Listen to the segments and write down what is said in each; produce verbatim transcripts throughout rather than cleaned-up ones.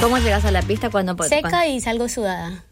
¿Cómo llegas a la pista cuando... Seca cuando... y salgo sudada.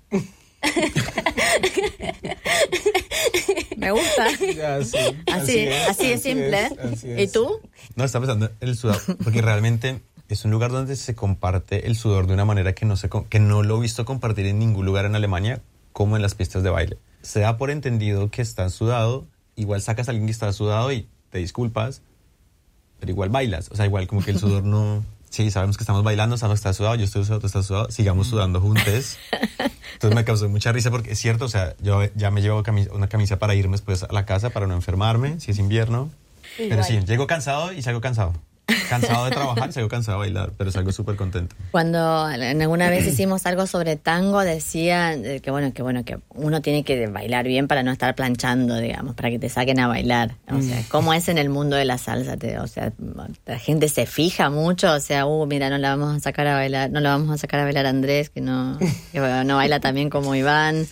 Me gusta. Ya, sí, así, así es, así de así simple. es, así ¿Y es. tú? No, estaba pensando en el sudado, porque realmente es un lugar donde se comparte el sudor de una manera que no, se, que no lo he visto compartir en ningún lugar en Alemania, como en las pistas de baile. Se da por entendido que estás sudado, igual sacas a alguien que está sudado y te disculpas, pero igual bailas. O sea, igual como que el sudor no... Sí, sabemos que estamos bailando, sabemos que estás sudado, yo estoy sudado, tú estás sudado, sigamos sudando juntos. Entonces me causó mucha risa porque es cierto, o sea, yo ya me llevo camisa, una camisa para irme después a la casa para no enfermarme, si es invierno. Igual. Pero sí, llego cansado y salgo cansado. Cansado de trabajar y salgo cansado de bailar, pero salgo súper contento. Cuando en alguna vez hicimos algo sobre tango, decía que bueno, que bueno, que uno tiene que bailar bien para no estar planchando, digamos, para que te saquen a bailar. O sea, ¿cómo es en el mundo de la salsa? Te, o sea, la gente se fija mucho, o sea, uh, mira, no la vamos a sacar a bailar, no la vamos a sacar a bailar a Andrés, que no, que no baila tan bien como Iván.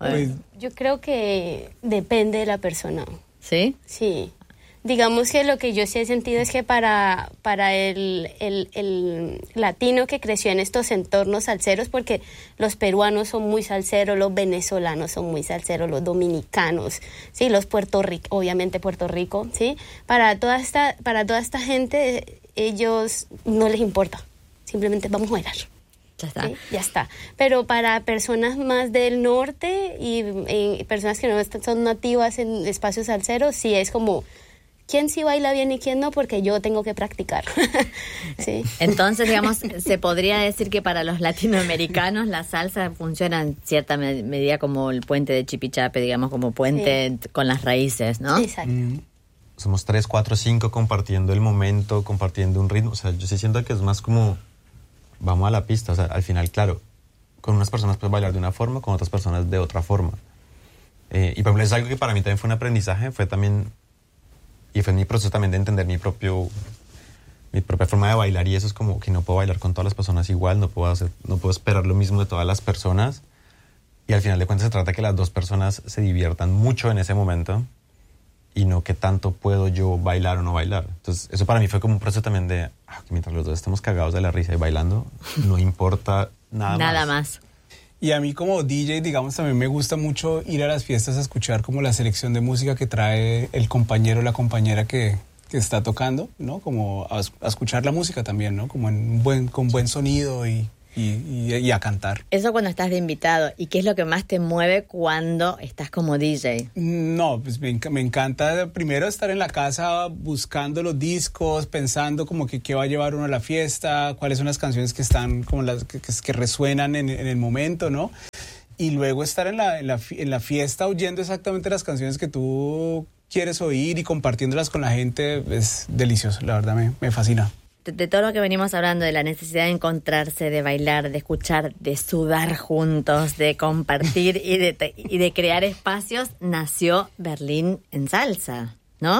Yo creo que depende de la persona. ¿Sí? Sí. Digamos que lo que yo sí he sentido es que para, para el, el, el latino que creció en estos entornos salseros, porque los peruanos son muy salseros, los venezolanos son muy salseros, los dominicanos, sí, los Puerto Rico, obviamente Puerto Rico, sí, para toda esta, para toda esta gente, ellos no les importa, simplemente vamos a bailar. Ya está. ¿Sí? Ya está. Pero para personas más del norte y, y personas que no son nativas en espacios salseros, sí es como... ¿Quién sí baila bien y quién no? Porque yo tengo que practicar. Sí. Entonces, digamos, se podría decir que para los latinoamericanos la salsa funciona en cierta med- medida como el puente de Chipichape, digamos, como puente sí. con las raíces, ¿no? Exacto. Mm. Somos tres, cuatro, cinco compartiendo el momento, compartiendo un ritmo. O sea, yo sí siento que es más como, vamos a la pista. O sea, al final, claro, con unas personas puedes bailar de una forma, con otras personas de otra forma. Eh, y por ejemplo, es algo que para mí también fue un aprendizaje, fue también... Y fue mi proceso también de entender mi propio mi propia forma de bailar, y eso es como que no puedo bailar con todas las personas igual, no puedo hacer, no puedo esperar lo mismo de todas las personas, y al final de cuentas se trata de que las dos personas se diviertan mucho en ese momento y no que tanto puedo yo bailar o no bailar. Entonces eso para mí fue como un proceso también de ah, que mientras los dos estemos cagados de la risa y bailando, no importa nada, nada más. más. Y a mí como D J, digamos, también me gusta mucho ir a las fiestas a escuchar como la selección de música que trae el compañero o la compañera que, que está tocando, ¿no? Como a, a escuchar la música también, ¿no? Como en buen, con buen sonido y, y, y, y a cantar. Eso cuando estás de invitado. ¿Y qué es lo que más te mueve cuando estás como D J? No, pues me, me encanta primero estar en la casa buscando los discos, pensando como que qué va a llevar uno a la fiesta, cuáles son las canciones que están como las que, que resuenan en, en el momento, ¿no? Y luego estar en la, en, la, en la fiesta oyendo exactamente las canciones que tú quieres oír y compartiéndolas con la gente es delicioso, la verdad me, me fascina. De, de todo lo que venimos hablando, de la necesidad de encontrarse, de bailar, de escuchar, de sudar juntos, de compartir y de, y de crear espacios, nació Berlín en Salsa, ¿no?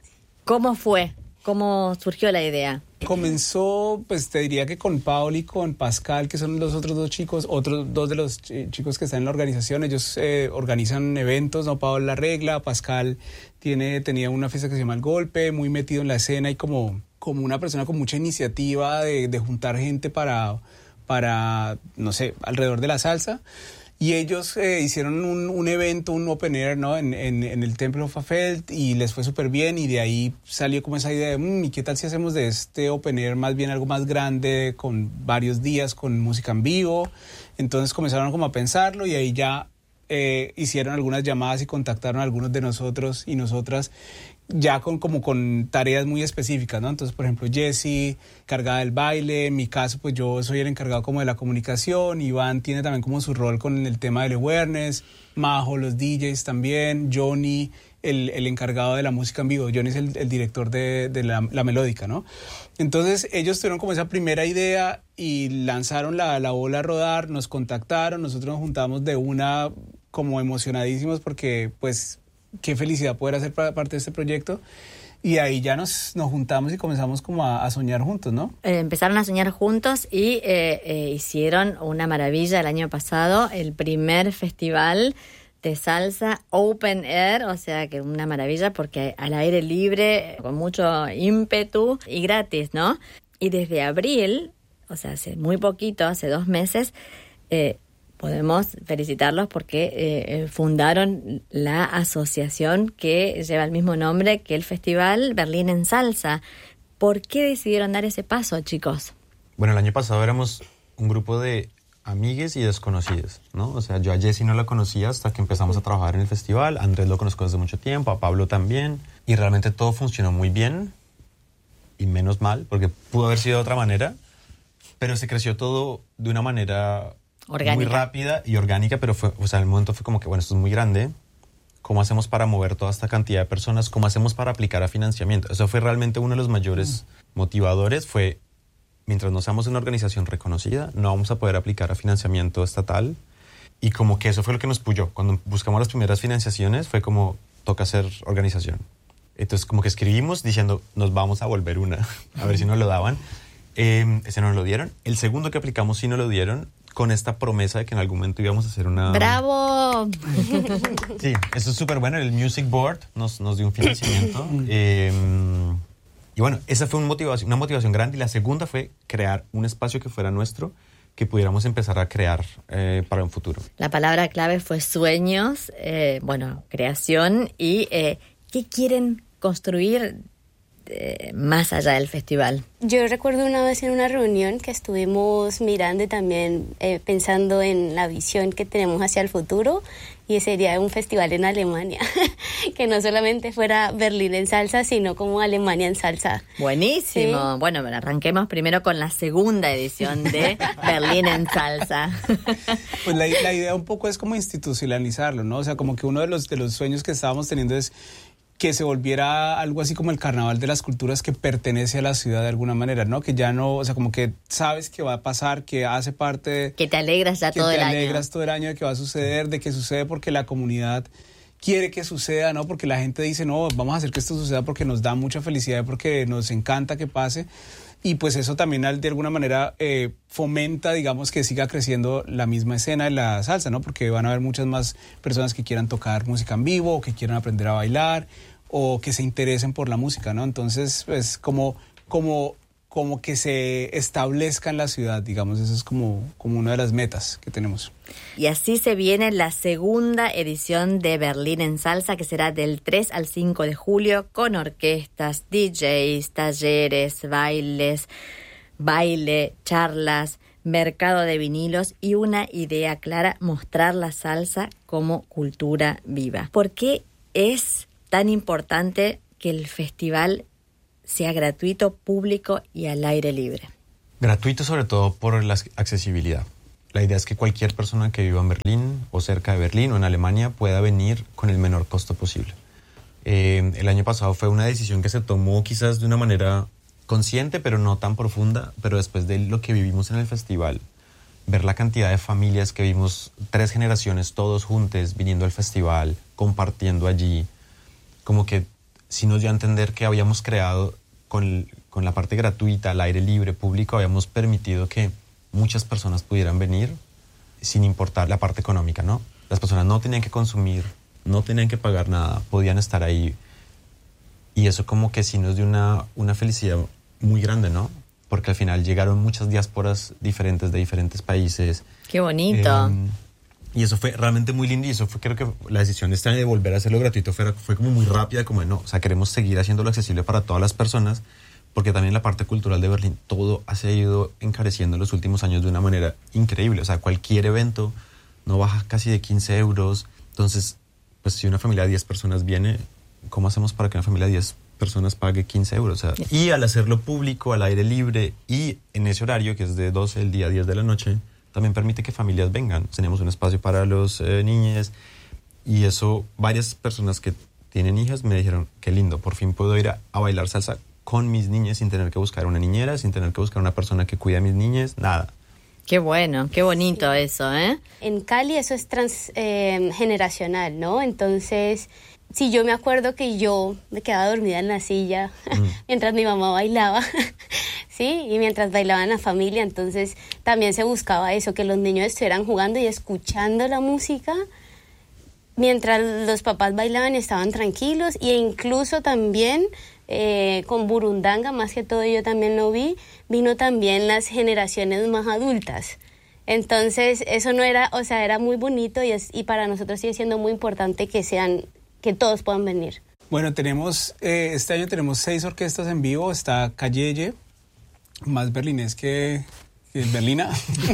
¿Cómo fue? ¿Cómo surgió la idea? Comenzó, pues te diría que con Paul y con Pascal, que son los otros dos chicos, otros dos de los ch- chicos que están en la organización. Ellos eh, organizan eventos, ¿no? Paul la regla, Pascal tiene, tenía una fiesta que se llama El Golpe, muy metido en la escena y como, como una persona con mucha iniciativa de, de juntar gente para, para, no sé, alrededor de la salsa. Y ellos eh, hicieron un, un evento, un open air, ¿no? En, en, en el Templo of Feld y les fue súper bien y de ahí salió como esa idea de, mmm, ¿y qué tal si hacemos de este open air más bien algo más grande, con varios días, con música en vivo? Entonces comenzaron como a pensarlo y ahí ya eh, hicieron algunas llamadas y contactaron a algunos de nosotros y nosotras ya con como con tareas muy específicas, ¿no? Entonces, por ejemplo, Jessie, encargada del baile, en mi caso, pues yo soy el encargado como de la comunicación, Iván tiene también como su rol con el tema del awareness, Majo, los D Js también, Johnny, el, el encargado de la música en vivo, Johnny es el, el director de, de la, la melódica, ¿no? Entonces, ellos tuvieron como esa primera idea y lanzaron la, la bola a rodar, nos contactaron, nosotros nos juntamos de una como emocionadísimos porque, pues, qué felicidad poder hacer parte de este proyecto y ahí ya nos, nos juntamos y comenzamos como a, a soñar juntos, ¿no? Eh, empezaron a soñar juntos y eh, eh, hicieron una maravilla el año pasado, el primer festival de salsa open air, o sea que una maravilla porque al aire libre, con mucho ímpetu y gratis, ¿no? Y desde abril o sea, hace muy poquito, hace dos meses, eh, podemos felicitarlos porque eh, fundaron la asociación que lleva el mismo nombre que el Festival Berlín en Salsa. ¿Por qué decidieron dar ese paso, chicos? Bueno, el año pasado éramos un grupo de amigues y desconocidos, ¿no? O sea, yo a Jessy no la conocía hasta que empezamos a trabajar en el festival. A Andrés lo conozco desde mucho tiempo, a Pablo también. Y realmente todo funcionó muy bien. Y menos mal, porque pudo haber sido de otra manera. Pero se creció todo de una manera orgánica, muy rápida y orgánica. Pero fue, o sea, en el momento fue como que, bueno, esto es muy grande. ¿Cómo hacemos para mover toda esta cantidad de personas? ¿Cómo hacemos para aplicar a financiamiento? Eso fue realmente uno de los mayores mm. motivadores. Fue, mientras no seamos una organización reconocida, no vamos a poder aplicar a financiamiento estatal. Y como que eso fue lo que nos puyó. Cuando buscamos las primeras financiaciones, fue como, toca hacer organización. Entonces, como que escribimos diciendo, nos vamos a volver una, a ver si nos lo daban. Eh, ese no nos lo dieron. El segundo que aplicamos sí nos lo dieron, con esta promesa de que en algún momento íbamos a hacer una... ¡Bravo! Sí, eso es súper bueno. El Music Board nos, nos dio un financiamiento. eh, y bueno, esa fue una motivación, una motivación grande. Y la segunda fue crear un espacio que fuera nuestro, que pudiéramos empezar a crear eh, para un futuro. La palabra clave fue sueños, eh, bueno, creación. ¿Y eh, qué quieren construir eh, más allá del festival? Yo recuerdo una vez en una reunión que estuvimos mirando y también eh, pensando en la visión que tenemos hacia el futuro, y sería un festival en Alemania, que no solamente fuera Berlín en salsa, sino como Alemania en salsa. Buenísimo. ¿Sí? Bueno, arranquemos primero con la segunda edición de Berlín en salsa. Pues la, la idea un poco es como institucionalizarlo, ¿no? O sea, como que uno de los, de los sueños que estábamos teniendo es que se volviera algo así como el carnaval de las culturas, que pertenece a la ciudad de alguna manera, ¿no? Que ya no, o sea, como que sabes que va a pasar, que hace parte de... Que te alegras ya todo el año. Que te alegras todo el año de que va a suceder, de que sucede porque la comunidad quiere que suceda, ¿no? Porque la gente dice, no, vamos a hacer que esto suceda porque nos da mucha felicidad, porque nos encanta que pase. Y pues eso también de alguna manera eh, fomenta, digamos, que siga creciendo la misma escena de la salsa, ¿no? Porque van a haber muchas más personas que quieran tocar música en vivo, o que quieran aprender a bailar, o que se interesen por la música, ¿no? Entonces, pues, como, como, como que se establezca en la ciudad, digamos, eso es como, como una de las metas que tenemos. Y así se viene la segunda edición de Berlín en Salsa, que será del tres al cinco de julio, con orquestas, D Js, talleres, bailes, baile, charlas, mercado de vinilos y una idea clara: mostrar la salsa como cultura viva. ¿Por qué es tan importante que el festival sea gratuito, público y al aire libre? Gratuito sobre todo por la accesibilidad. La idea es que cualquier persona que viva en Berlín o cerca de Berlín o en Alemania pueda venir con el menor costo posible. Eh, el año pasado fue una decisión que se tomó quizás de una manera consciente, pero no tan profunda, pero después de lo que vivimos en el festival, ver la cantidad de familias que vimos, tres generaciones todos juntos viniendo al festival, compartiendo allí, como que sí nos dio a entender que habíamos creado con, con la parte gratuita, al aire libre, público, habíamos permitido que muchas personas pudieran venir sin importar la parte económica, ¿no? Las personas no tenían que consumir, no tenían que pagar nada, podían estar ahí. Y eso como que sí nos dio una, una felicidad muy grande, ¿no? Porque al final llegaron muchas diásporas diferentes de diferentes países. ¡Qué bonito! Eh, Y eso fue realmente muy lindo, y eso fue, creo que la decisión esta de volver a hacerlo gratuito fue, fue como muy rápida, como de no, o sea, queremos seguir haciéndolo accesible para todas las personas, porque también la parte cultural de Berlín, todo ha ido encareciendo en los últimos años de una manera increíble. O sea, cualquier evento no baja casi de quince euros. Entonces, pues si una familia de diez personas viene, ¿cómo hacemos para que una familia de diez personas pague quince euros? O sea, y al hacerlo público, al aire libre, y en ese horario, que es de doce del día a diez de la noche, también permite que familias vengan. Tenemos un espacio para los eh, niños, y eso, varias personas que tienen hijas me dijeron, qué lindo, por fin puedo ir a, a bailar salsa con mis niñas sin tener que buscar una niñera, sin tener que buscar una persona que cuide a mis niñas, nada. Qué bueno, qué bonito sí. Eso, ¿eh? En Cali eso es transgeneracional, eh, ¿no? Entonces, si yo me acuerdo que yo me quedaba dormida en la silla mm. mientras mi mamá bailaba, ¿sí? Y mientras bailaban la familia, entonces también se buscaba eso, que los niños estuvieran jugando y escuchando la música mientras los papás bailaban y estaban tranquilos, e incluso también eh, con Burundanga, más que todo yo también lo vi, vino también las generaciones más adultas. Entonces, eso no era, o sea, era muy bonito y, es, y para nosotros sigue siendo muy importante que sean, que todos puedan venir. Bueno, tenemos, eh, este año tenemos seis orquestas en vivo, está Cayeye, más berlinés que... Berlina.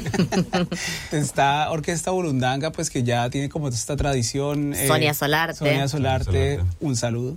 Está Orquesta Burundanga, pues que ya tiene como esta tradición. Sonia eh, Solarte. Sonia Solarte, un saludo.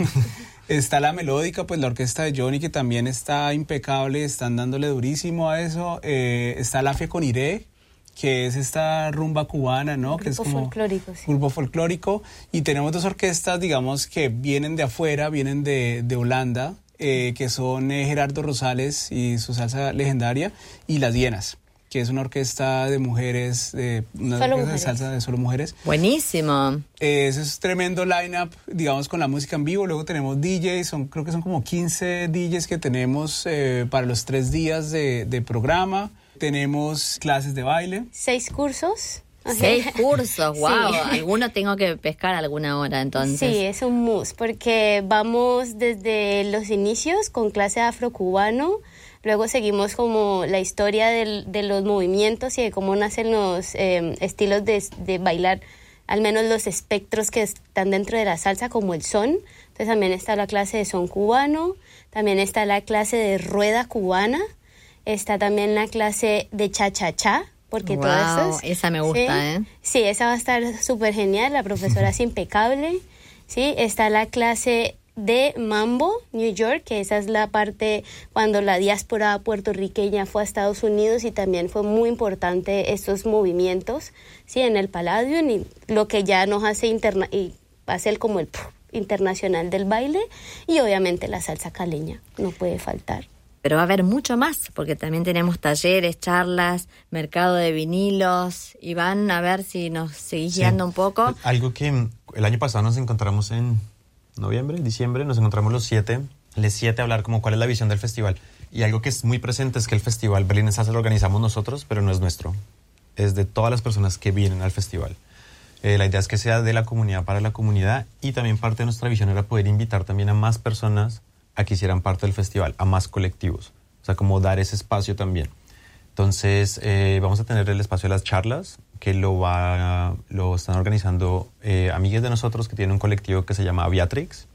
Está la Melódica, pues la orquesta de Johnny, que también está impecable, están dándole durísimo a eso. Eh, está la Feconiré, que es esta rumba cubana, ¿no? Grupo que es como folclórico, sí. Grupo folclórico. Y tenemos dos orquestas, digamos, que vienen de afuera, vienen de, de Holanda. Eh, que son eh, Gerardo Rosales y su salsa legendaria, y Las Hienas, que es una orquesta de mujeres, eh, una solo orquesta mujeres. de salsa de solo mujeres. Buenísimo. Eh, ese es tremendo line-up, digamos, con la música en vivo. Luego tenemos D Js, son, creo que son como quince D Js que tenemos eh, para los tres días de, de programa. Tenemos clases de baile. Seis cursos. Seis cursos, wow. Sí. Alguno tengo que pescar alguna hora, entonces. Sí, es un must, porque vamos desde los inicios con clase afrocubano, luego seguimos como la historia del, de los movimientos y de cómo nacen los eh, estilos de, de bailar, al menos los espectros que están dentro de la salsa, como el son. Entonces también está la clase de son cubano, también está la clase de rueda cubana, está también la clase de cha-cha-cha, porque wow, todo eso es, esa me gusta, ¿sí? ¿eh? Sí, esa va a estar súper genial, la profesora es impecable, ¿sí? Está la clase de Mambo, New York, que esa es la parte cuando la diáspora puertorriqueña fue a Estados Unidos y también fue muy importante estos movimientos, ¿sí? En el Palladium, y lo que ya nos hace interna y hace el, como el puf, internacional del baile, y obviamente la salsa caleña, no puede faltar. Pero va a haber mucho más, porque también tenemos talleres, charlas, mercado de vinilos, y van a ver si nos seguís Sí. guiando un poco. Algo que el año pasado nos encontramos en noviembre, diciembre, nos encontramos los siete, les siete a hablar como cuál es la visión del festival. Y algo que es muy presente es que el festival Berlín Salsa lo organizamos nosotros, pero no es nuestro. Es de todas las personas que vienen al festival. Eh, la idea es que sea de la comunidad para la comunidad, y también parte de nuestra visión era poder invitar también a más personas a que hicieran parte del festival, a más colectivos. O sea, como dar ese espacio también. Entonces, eh, vamos a tener el espacio de las charlas, que lo, va, lo están organizando eh, amigas de nosotros que tienen un colectivo que se llama Aviatrix.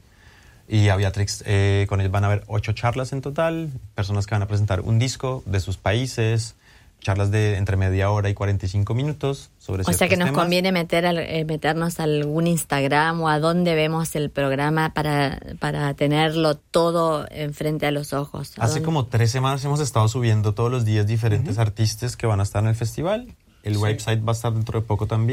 Y Aviatrix, eh, con ellos van a haber ocho charlas en total, personas que van a presentar un disco de sus países, charlas de entre media hora y cuarenta y cinco minutos sobre ciertos O sea que nos temas. conviene meter al, eh, meternos a algún Instagram o a dónde vemos el programa para, para tenerlo todo enfrente a los ojos. ¿A Hace dónde? como tres semanas hemos estado subiendo todos los días diferentes uh-huh. artistas que van a estar en el festival. El sí. website va a estar dentro de poco también.